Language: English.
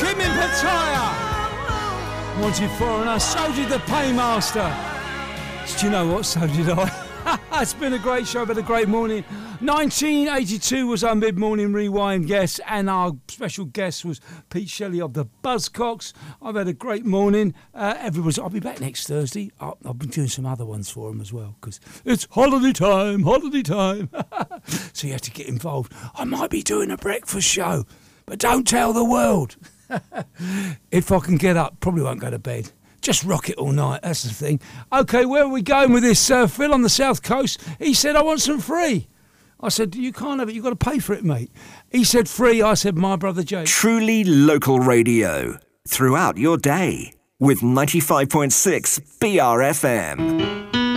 Kim in Pattaya. Wanted Foreigner. So did the Paymaster. Do you know what? So did I. It's been a great show. I've had a great morning. 1982 was our mid-morning rewind guest, and our special guest was Pete Shelley of the Buzzcocks. I've had a great morning. I'll be back next Thursday. I've been doing some other ones for them as well, because it's holiday time. So you have to get involved. I might be doing a breakfast show, but don't tell the world. If I can get up, probably won't go to bed. Just rock it all night, that's the thing. OK, where are we going with this? Phil on the South Coast, he said, I want some free. I said, you can't have it, you've got to pay for it, mate. He said free, I said, my brother Jake. Truly local radio, throughout your day, with 95.6 BRFM.